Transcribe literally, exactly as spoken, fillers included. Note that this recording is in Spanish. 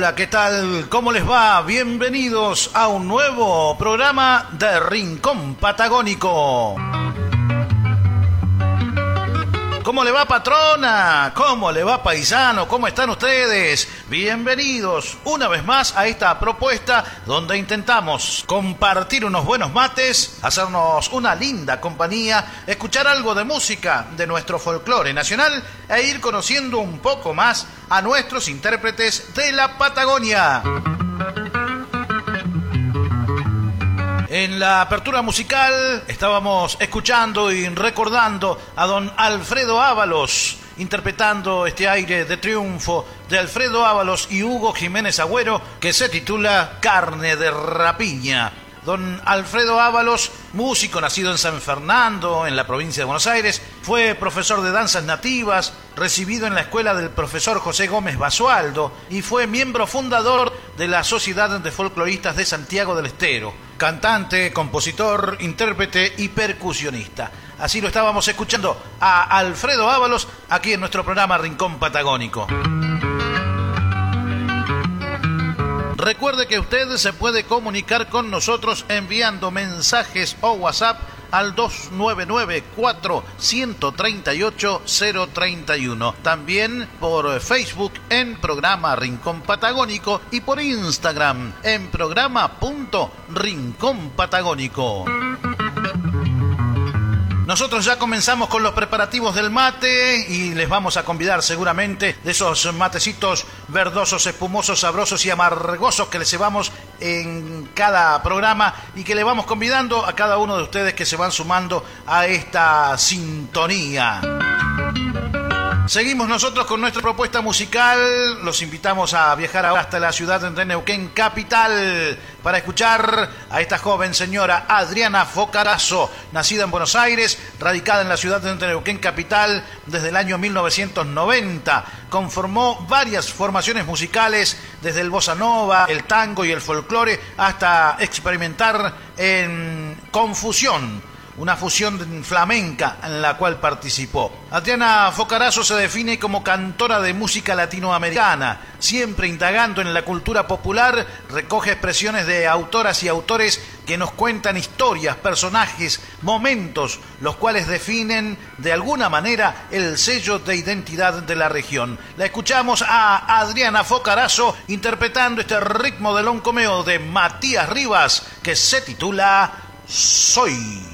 Hola, ¿qué tal? ¿Cómo les va? Bienvenidos a un nuevo programa de Rincón Patagónico. ¿Cómo le va, patrona? ¿Cómo le va, paisano? ¿Cómo están ustedes? Bienvenidos una vez más a esta propuesta donde intentamos compartir unos buenos mates, hacernos una linda compañía, escuchar algo de música de nuestro folclore nacional e ir conociendo un poco más a nuestros intérpretes de la Patagonia. En la apertura musical estábamos escuchando y recordando a don Alfredo Ábalos, interpretando este aire de triunfo de Alfredo Ábalos y Hugo Jiménez Agüero, que se titula Carne de Rapiña. Don Alfredo Ábalos, músico nacido en San Fernando, en la provincia de Buenos Aires, fue profesor de danzas nativas, recibido en la escuela del profesor José Gómez Basualdo y fue miembro fundador de la Sociedad de Folcloristas de Santiago del Estero. Cantante, compositor, intérprete y percusionista. Así lo estábamos escuchando a Alfredo Ábalos aquí en nuestro programa Rincón Patagónico. Recuerde que usted se puede comunicar con nosotros enviando mensajes o WhatsApp al dos nueve nueve, cuatro tres ocho, cero tres uno. También por Facebook en Programa Rincón Patagónico y por Instagram en programa punto rincón patagónico. Nosotros ya comenzamos con los preparativos del mate y les vamos a convidar seguramente de esos matecitos verdosos, espumosos, sabrosos y amargosos que les llevamos en cada programa y que le vamos convidando a cada uno de ustedes que se van sumando a esta sintonía. Seguimos nosotros con nuestra propuesta musical. Los invitamos a viajar ahora hasta la ciudad de Neuquén capital para escuchar a esta joven señora Adriana Focarazo, nacida en Buenos Aires, radicada en la ciudad de Neuquén capital desde el año mil novecientos noventa. Conformó varias formaciones musicales, desde el bossa nova, el tango y el folclore, hasta experimentar en confusión, una fusión flamenca en la cual participó. Adriana Focarazo se define como cantora de música latinoamericana, siempre indagando en la cultura popular, recoge expresiones de autoras y autores que nos cuentan historias, personajes, momentos, los cuales definen de alguna manera el sello de identidad de la región. La escuchamos a Adriana Focarazo interpretando este ritmo de loncomeo de Matías Rivas que se titula Soy.